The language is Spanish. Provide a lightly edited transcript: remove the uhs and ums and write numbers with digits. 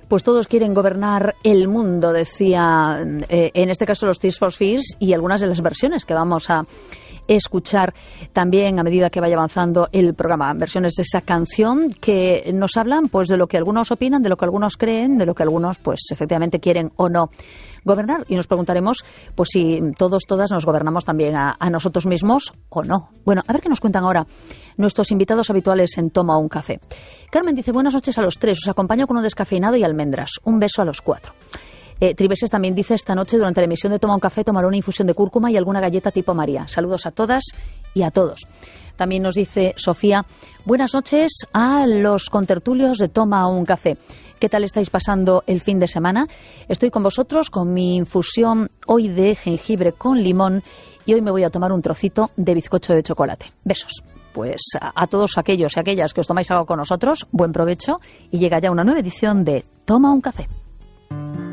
Pues todos quieren gobernar el mundo, decía en este caso los Tears for Fears, y algunas de las versiones que vamos a escuchar también a medida que vaya avanzando el programa, versiones de esa canción que nos hablan pues de lo que algunos opinan, de lo que algunos creen, de lo que algunos pues efectivamente quieren o no gobernar, y nos preguntaremos pues si todas nos gobernamos también a nosotros mismos o no. Bueno, a ver qué nos cuentan ahora nuestros invitados habituales en Toma un Café. Carmen dice: buenas noches a los tres, os acompaño con un descafeinado y almendras, un beso a los cuatro. Tribeses también dice: esta noche durante la emisión de Toma un Café tomaré una infusión de cúrcuma y alguna galleta tipo María. Saludos a todas y a todos. También nos dice Sofía: buenas noches a los contertulios de Toma un Café. ¿Qué tal estáis pasando el fin de semana? Estoy con vosotros con mi infusión hoy de jengibre con limón y hoy me voy a tomar un trocito de bizcocho de chocolate. Besos. Pues a todos aquellos y aquellas que os tomáis algo con nosotros, buen provecho, y llega ya una nueva edición de Toma un Café.